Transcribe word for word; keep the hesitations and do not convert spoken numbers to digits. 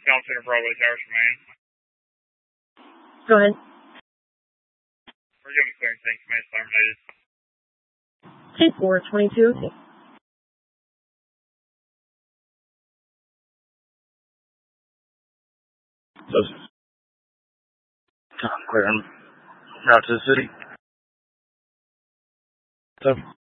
Town Center Broadway Towers, man. Go ahead. We're giving clearance things, man. Terminated. ten four twenty-two. Time clearing route to the city. So.